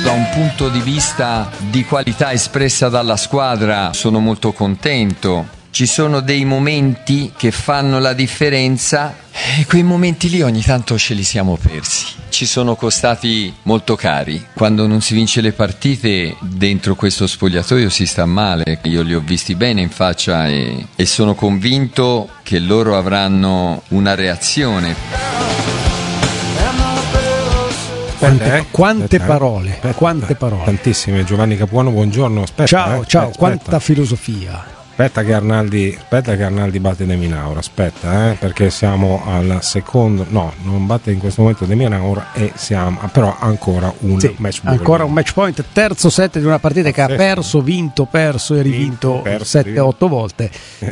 Da un punto di vista di qualità espressa dalla squadra sono molto contento. Ci sono dei momenti che fanno la differenza e quei momenti lì ogni tanto ce li siamo persi. Ci sono costati molto cari. Quando non si vince le partite dentro questo spogliatoio si sta male. Io li ho visti bene in faccia e sono convinto che loro avranno una reazione. Quante parole, quante parole. Tantissime. Giovanni Capuano, buongiorno. Aspetta, ciao, quanta filosofia. Aspetta che Arnaldi batte De Minaur, perché siamo al secondo, no, non batte in questo momento De Minaur e siamo però ancora un match point. Ancora un match point, terzo set di una partita che ha perso e rivinto 7-8 volte.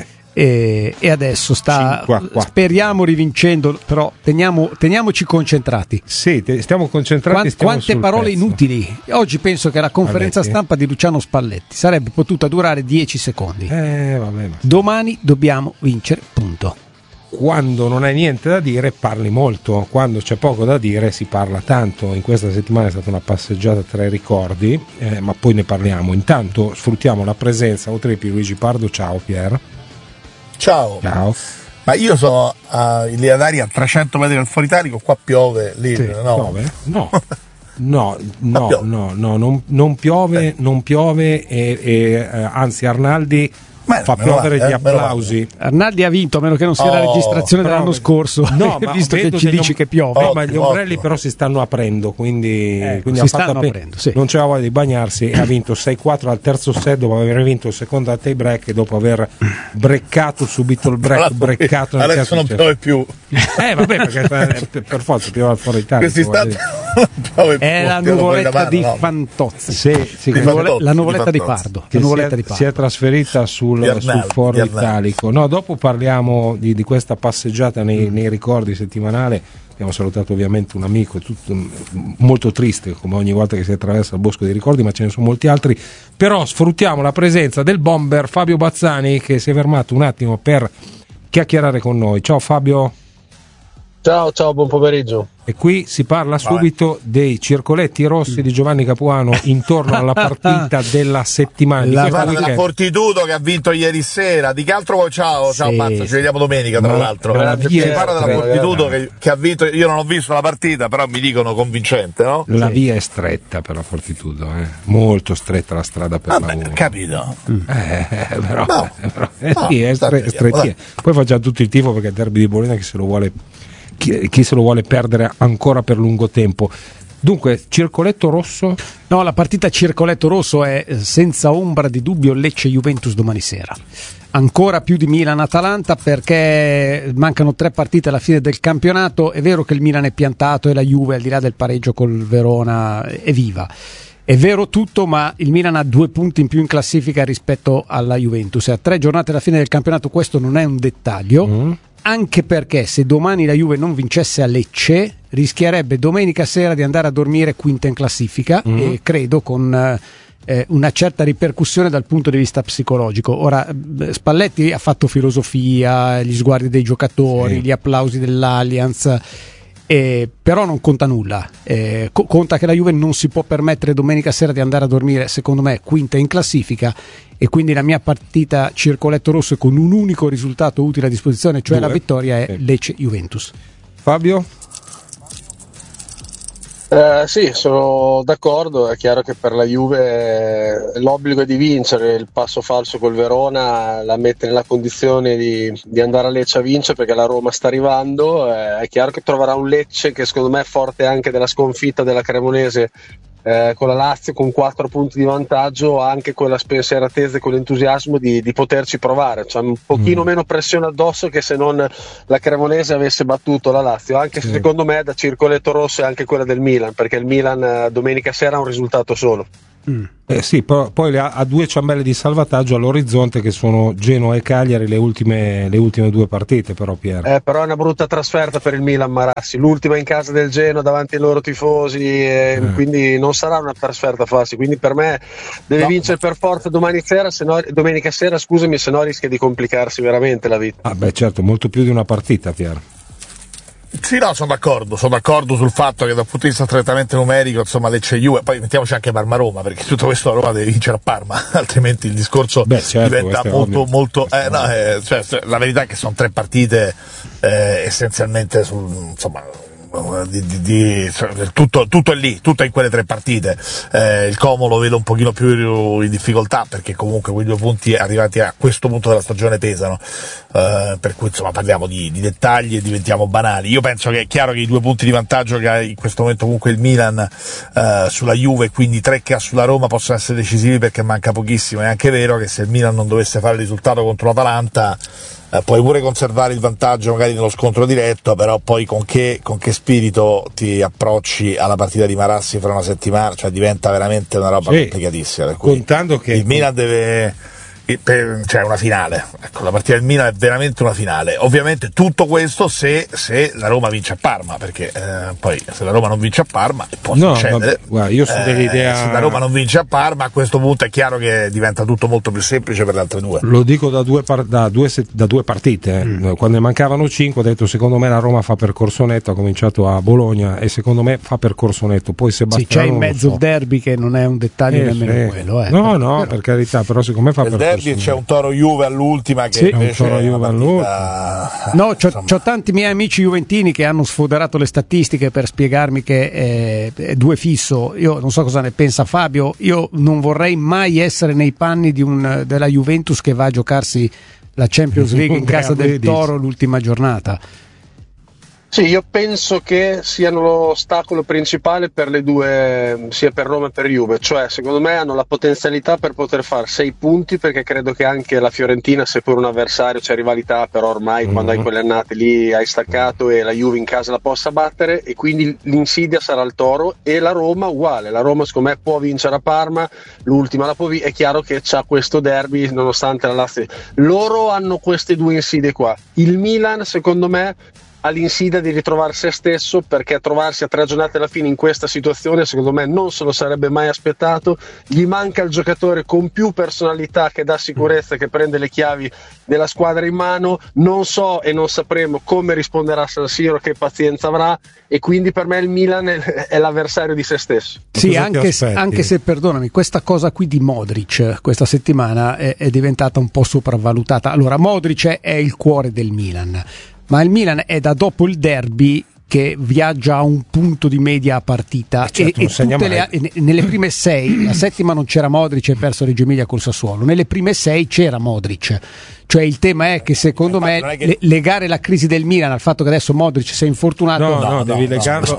E adesso sta, speriamo rivincendo, però teniamoci concentrati. Sì, stiamo concentrati. Quante parole inutili. Oggi penso che la conferenza stampa di Luciano Spalletti sarebbe potuta durare 10 secondi. Vabbè. Domani dobbiamo vincere, punto. Quando non hai niente da dire parli molto, quando c'è poco da dire si parla tanto. In questa settimana è stata una passeggiata tra i ricordi, ma poi ne parliamo. Intanto sfruttiamo la presenza oltre di Luigi Pardo. Ciao Pier. Ciao. Ma io sono in linea d'aria a 300 metri dal Foro Italico, qua piove lì, sì, no? Piove? No, non piove e anzi Arnaldi fa piovere gli applausi. Arnaldi ha vinto, a meno che non sia la registrazione dell'anno scorso. No, ma visto che ci dici che piove. No, ma gli ombrelli però si stanno aprendo, quindi si stanno aprendo, sì. Non c'era voglia di bagnarsi e ha vinto 6-4 al terzo set dopo aver vinto il secondo al tie break e dopo aver breccato subito il breccato nel adesso non piove più. Vabbè, perché per forza piove al Foro Italia. È la nuvoletta di Fantozzi. La nuvoletta di Pardo. Si è trasferita sul Foro Italico. No, dopo parliamo di questa passeggiata nei ricordi settimanale. Abbiamo salutato ovviamente un amico molto triste come ogni volta che si attraversa il bosco dei ricordi, ma ce ne sono molti altri. Però sfruttiamo la presenza del bomber Fabio Bazzani, che si è fermato un attimo per chiacchierare con noi. Ciao Fabio. Ciao, buon pomeriggio. E qui si parla subito dei circoletti rossi di Giovanni Capuano intorno alla partita della settimana. Si parla della Fortitudo che ha vinto ieri sera. Di che altro vuoi? Ciao Mazza, ci vediamo domenica tra l'altro. Si parla della Fortitudo che ha vinto. Io non ho visto la partita, però mi dicono convincente, no? La via è stretta per la Fortitudo, molto stretta la strada per la uno. Capito. Però è strettina. Poi facciamo tutto il tifo perché il derby di Bologna chi se lo vuole perdere ancora per lungo tempo. Dunque, circoletto rosso? No, la partita circoletto rosso è senza ombra di dubbio Lecce-Juventus domani sera. Ancora più di Milan-Atalanta perché mancano 3 partite alla fine del campionato. È vero che il Milan è piantato e la Juve, al di là del pareggio col Verona, è viva. È vero tutto, ma il Milan ha 2 punti in più in classifica rispetto alla Juventus. A 3 giornate alla fine del campionato questo non è un dettaglio. Anche perché se domani la Juve non vincesse a Lecce rischierebbe domenica sera di andare a dormire quinta in classifica e credo con una certa ripercussione dal punto di vista psicologico. Ora Spalletti ha fatto filosofia, gli sguardi dei giocatori, gli applausi dell'Allianz, però non conta nulla. Conta che la Juve non si può permettere domenica sera di andare a dormire, secondo me, quinta in classifica, e quindi la mia partita circoletto rosso con un unico risultato utile a disposizione, cioè la vittoria, è Lecce-Juventus. Fabio? Sì, sono d'accordo. È chiaro che per la Juve l'obbligo è di vincere. Il passo falso col Verona la mette nella condizione di andare a Lecce a vincere, perché la Roma sta arrivando. È chiaro che troverà un Lecce che secondo me è forte anche della sconfitta della Cremonese con la Lazio, con 4 punti di vantaggio, anche con la spensieratezza e con l'entusiasmo di poterci provare. C'è un pochino meno pressione addosso che se non la Cremonese avesse battuto la Lazio, anche se secondo me da circoletto rosso è anche quella del Milan, perché il Milan domenica sera ha un risultato solo. Sì, poi ha 2 ciambelle di salvataggio all'orizzonte che sono Genoa e Cagliari, le ultime 2 partite, però Piero. Però è una brutta trasferta per il Milan, Marassi, l'ultima in casa del Genoa davanti ai loro tifosi, quindi non sarà una trasferta facile, quindi per me deve vincere per forza domenica sera, se no rischia di complicarsi veramente la vita. Certo, molto più di una partita, Piero. Sì, no, sono d'accordo sul fatto che dal punto di vista strettamente numerico, insomma, Lecce e Juve, poi mettiamoci anche Parma-Roma, perché tutto questo la Roma deve vincere a Parma, altrimenti il discorso diventa molto cioè, la verità è che sono 3 partite essenzialmente tutto è lì, tutto è in quelle 3 partite. Il Como lo vedo un pochino più in difficoltà, perché comunque quei 2 punti arrivati a questo punto della stagione pesano, per cui insomma parliamo di dettagli e diventiamo banali. Io penso che è chiaro che i 2 punti di vantaggio che ha in questo momento comunque il Milan sulla Juve, quindi 3 che ha sulla Roma, possono essere decisivi, perché manca pochissimo. È anche vero che se il Milan non dovesse fare il risultato contro l'Atalanta, puoi pure conservare il vantaggio magari nello scontro diretto, però poi con che spirito ti approcci alla partita di Marassi fra una settimana, cioè diventa veramente una roba complicatissima, per cui contando che il Milan deve cioè una finale, ecco, la partita del Milan è veramente una finale. Ovviamente tutto questo se la Roma vince a Parma, perché poi se la Roma non vince a Parma può succedere. Guarda, io sono dell'idea, se la Roma non vince a Parma, a questo punto è chiaro che diventa tutto molto più semplice per le altre 2. Lo dico da due partite, quando ne mancavano 5 ho detto secondo me la Roma fa percorso netto, ha cominciato a Bologna e secondo me fa percorso netto. Poi Sebastiano, c'è in mezzo il derby, che non è un dettaglio nemmeno quello, no, per carità, però secondo me fa percorso. C'è un Toro Juve all'ultima che invece Toro Juve No, c'ho tanti miei amici juventini che hanno sfoderato le statistiche per spiegarmi che è 2 fisso. Io non so cosa ne pensa Fabio, io non vorrei mai essere nei panni della Juventus che va a giocarsi la Champions League in casa del Toro l'ultima giornata. Sì, io penso che siano l'ostacolo principale per le 2, sia per Roma e per Juve, cioè secondo me hanno la potenzialità per poter fare 6 punti, perché credo che anche la Fiorentina, seppur un avversario, c'è rivalità, però ormai quando hai quelle annate lì hai staccato, e la Juve in casa la possa battere, e quindi l'insidia sarà il Toro. E la Roma uguale, la Roma secondo me può vincere a Parma, l'ultima la può vincere, è chiaro che c'ha questo derby nonostante la Lazio. Loro hanno queste 2 insidie qua. Il Milan secondo me ha l'insidia di ritrovare se stesso, perché trovarsi a 3 giornate alla fine in questa situazione secondo me non se lo sarebbe mai aspettato. Gli manca il giocatore con più personalità, che dà sicurezza, che prende le chiavi della squadra in mano. Non so e non sapremo come risponderà San Siro, che pazienza avrà, e quindi per me il Milan è l'avversario di se stesso. Sì, anche se perdonami, questa cosa qui di Modric questa settimana è diventata un po' sopravvalutata. Allora, Modric è il cuore del Milan, ma il Milan è da dopo il derby che viaggia a un punto di media a partita, certo, e nelle prime 6, la settima non c'era Modric e perso Reggio Emilia col Sassuolo, nelle prime 6 c'era Modric. Cioè il tema è che secondo me legare la crisi del Milan al fatto che adesso Modric si è infortunato, devi legarlo.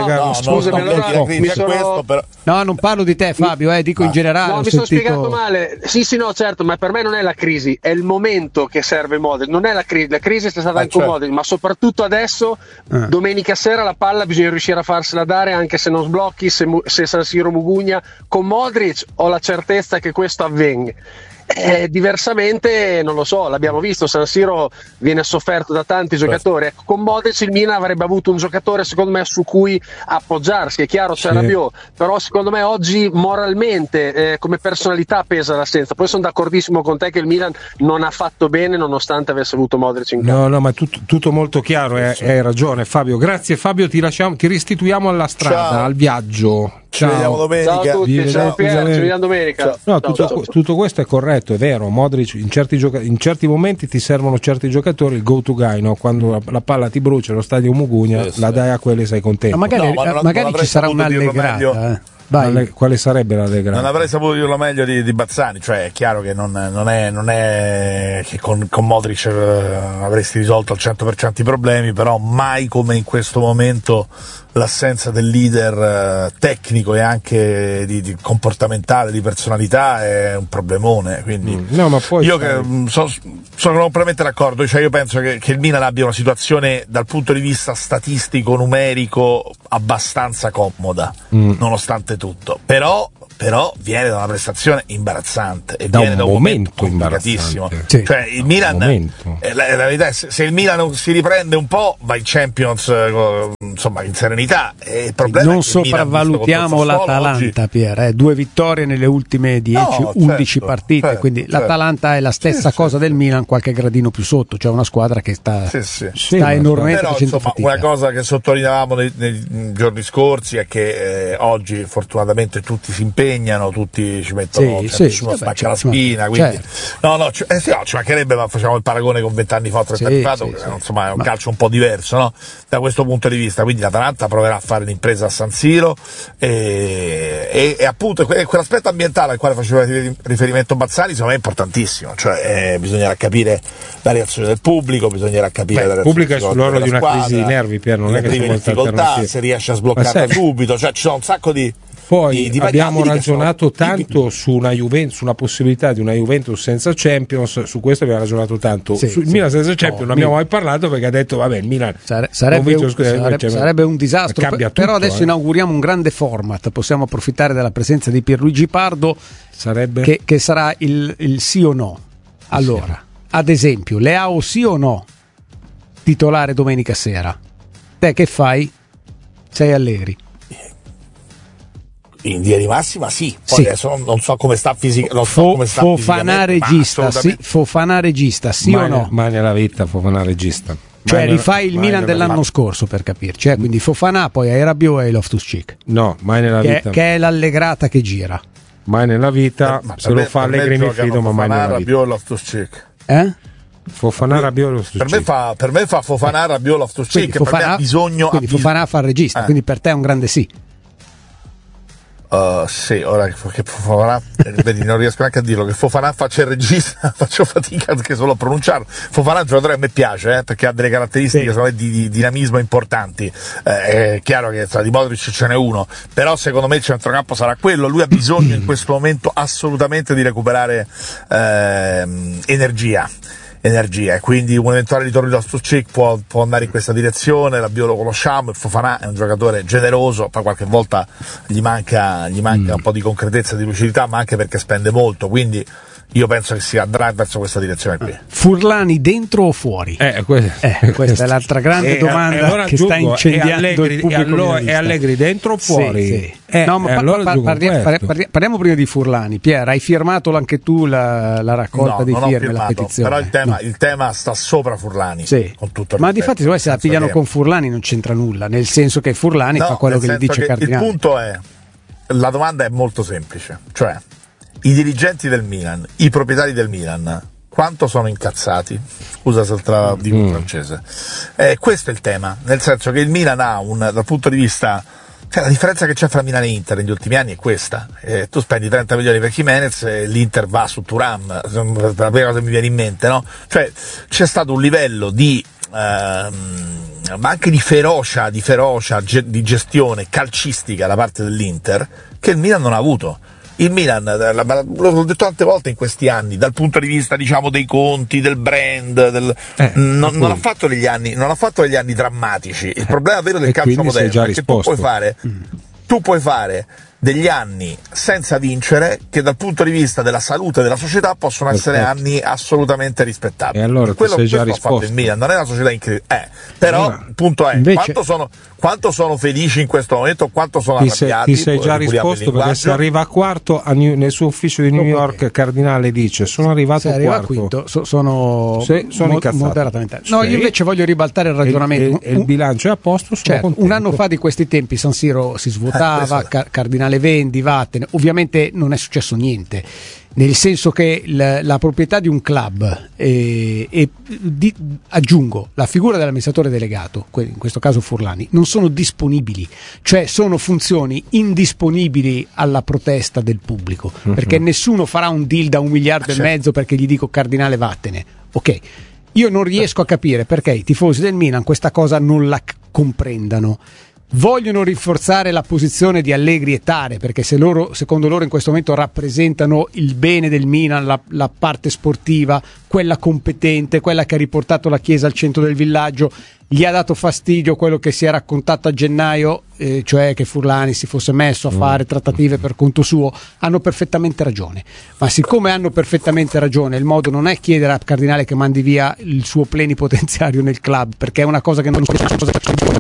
No, non parlo di te Fabio, dico in generale. No, mi sono spiegato male. Sì, no, certo, ma per me non è la crisi, è il momento che serve Modric, non è la crisi è stata anche Modric, ma soprattutto adesso domenica sera la palla bisogna riuscire a farsela dare, anche se non sblocchi, se San Siro mugugna. Con Modric ho la certezza che questo avvenga. Diversamente non lo so, l'abbiamo visto, San Siro viene sofferto da tanti giocatori. Ecco, con Modric il Milan avrebbe avuto un giocatore secondo me su cui appoggiarsi. È chiaro c'è Rabiot, però secondo me oggi moralmente come personalità pesa l'assenza. Poi sono d'accordissimo con te che il Milan non ha fatto bene nonostante avesse avuto Modric in campo. No, ma tutto molto chiaro, hai ragione Fabio. Grazie Fabio, ti restituiamo alla strada, al viaggio. Ci vediamo domenica. Ciao a tutti, ciao Pier, ci vediamo domenica. No, tutto questo è corretto, è vero. Modric in certi momenti ti servono certi giocatori, il go to guy, no? Quando la palla ti brucia allo stadio Mugugna, la dai a quelli, sei contento. Ma magari ci sarà un'allegrata. Quale sarebbe l'allegrata? Non avrei saputo dirlo meglio di Bazzani, cioè è chiaro che non è che con Modric avresti risolto al 100% i problemi, però mai come in questo momento l'assenza del leader tecnico e anche di comportamentale, di personalità è un problemone, quindi ma poi io sono completamente d'accordo, cioè io penso che il Milan abbia una situazione dal punto di vista statistico, numerico abbastanza comoda, nonostante tutto, però però viene da una prestazione imbarazzante e da viene un da un momento complicatissimo. sì. Cioè il Milan, la verità è, se il Milan si riprende un po' va in Champions insomma in serenità, e il problema non è che sopravvalutiamo l'Atalanta oggi... Pier, 2 vittorie nelle ultime 10-11 partite, quindi l'Atalanta è la stessa cosa del Milan, qualche gradino più sotto, cioè una squadra che sta enormemente facendo fatica. Una cosa che sottolineavamo nei giorni scorsi è che oggi fortunatamente tutti si impegnano, tutti ci mettono, nessuno stacca la spina, quindi ci mancherebbe, ma facciamo il paragone con 20 anni fa, 30 anni fa, insomma è un calcio un po' diverso, no? Da questo punto di vista, quindi l'Atalanta proverà a fare l'impresa a San Siro e appunto quell'aspetto ambientale al quale faceva riferimento Bazzani secondo me è importantissimo, cioè bisognerà capire la reazione del pubblico, bisognerà capire la reazione del pubblico è sull'orlo di una crisi di nervi, Pier, non è che c'è difficoltà, se riesce a sbloccarla subito, cioè ci sono un sacco di poi abbiamo ragionato tanto su una Juventus, sulla possibilità di una Juventus senza Champions, su questo abbiamo ragionato tanto. Sul Milan senza Champions non abbiamo mai parlato, perché ha detto vabbè il Milan sarebbe un disastro, però tutto, adesso inauguriamo un grande format, possiamo approfittare della presenza di Pierluigi Pardo, che sarà il sì o no. Allora, ad esempio, Leao sì o no titolare domenica sera? Te che fai? Sei Allegri? In via di massima poi adesso non so come sta fisicamente. Fofana regista, Fofana regista, sì o no? Mai nella vita Fofana regista. Cioè rifai il Milan dell'anno scorso, per capirci, quindi Fofana, poi hai Rabiot e Loftus-Cheek. No, mai nella vita. Che è l'allegrata che gira. Mai nella vita, se lo fa Allegri mi fido, ma mai nella vita. Rabiot, Loftus-Cheek. Fofana, Rabiot, Loftus-Cheek. Per me fa Fofana, Rabiot, Loftus-Cheek, per me ha bisogno. Quindi Fofana fa il regista, quindi per te è un grande sì. Sì, ora che Fofana, vedi, non riesco neanche a dirlo, che Fofana faccia il regista, faccio fatica anche solo a pronunciarlo. Fofana è un giocatore che a me piace, perché ha delle caratteristiche di dinamismo importanti. È chiaro che di Modric ce n'è uno, però secondo me il centrocampo sarà quello. Lui ha bisogno in questo momento assolutamente di recuperare energia, quindi un eventuale ritorno di Loftus-Cheek può andare in questa direzione. Rabiot lo conosciamo, il Fofana è un giocatore generoso, poi qualche volta gli manca un po' di concretezza, di lucidità, ma anche perché spende molto, quindi io penso che si andrà verso questa direzione qui. Furlani dentro o fuori? Questa è l'altra grande domanda allora che sta incendiando il pubblico. È Allegri dentro o fuori? No, ma parliamo prima di Furlani. Pier, hai firmato anche tu la raccolta di firme, la petizione? Però il tema sta sopra Furlani, con tutto il ma difatti se la pigliano con Furlani non c'entra nulla, nel senso che Furlani fa quello che gli dice Cardinale. Il punto è, la domanda è molto semplice, cioè i dirigenti del Milan, i proprietari del Milan, quanto sono incazzati? Scusa se te la dico in francese. Questo è il tema, nel senso che il Milan ha dal punto di vista, cioè la differenza che c'è fra Milan e Inter negli ultimi anni è questa. Tu spendi 30 milioni per Jimenez e l'Inter va su Thuram, per la prima cosa che mi viene in mente, no? Cioè c'è stato un livello di ma anche di ferocia, di gestione calcistica da parte dell'Inter che il Milan non ha avuto. Il Milan, l'ho detto tante volte in questi anni, dal punto di vista dei conti, del brand, non ha fatto degli anni drammatici. Il problema vero del calcio moderno è che tu puoi fare degli anni senza vincere che dal punto di vista della salute della società possono essere anni assolutamente rispettabili. E allora quello sei già ha fatto il Milan, non è una società incredibile, però il punto è invece, quanto sono felici in questo momento, quanto sono arrabbiati. Ti sei già risposto, perché se arriva a quarto nel suo ufficio di New York Cardinale dice sono arrivato a quinto, sono moderatamente. No, io invece voglio ribaltare il ragionamento. Il bilancio è a posto, un anno fa di questi tempi San Siro si svuotava, Cardinale vendi, vattene. Ovviamente non è successo niente, nel senso che la proprietà di un club aggiungo la figura dell'amministratore delegato, in questo caso Furlani, non sono disponibili, cioè sono funzioni indisponibili alla protesta del pubblico, perché nessuno farà un deal da 1,5 miliardi perché gli dico Cardinale vattene. Ok, io non riesco a capire perché i tifosi del Milan questa cosa non la comprendano. vogliono rinforzare la posizione di Allegri e Tare, perché secondo loro in questo momento rappresentano il bene del Milan, la parte sportiva, quella competente, quella che ha riportato la Chiesa al centro del villaggio. Gli ha dato fastidio quello che si è raccontato a gennaio, cioè che Furlani si fosse messo a fare trattative per conto suo. Hanno perfettamente ragione, ma siccome hanno perfettamente ragione, il modo non è chiedere a Cardinale che mandi via il suo plenipotenziario nel club, perché è una cosa che non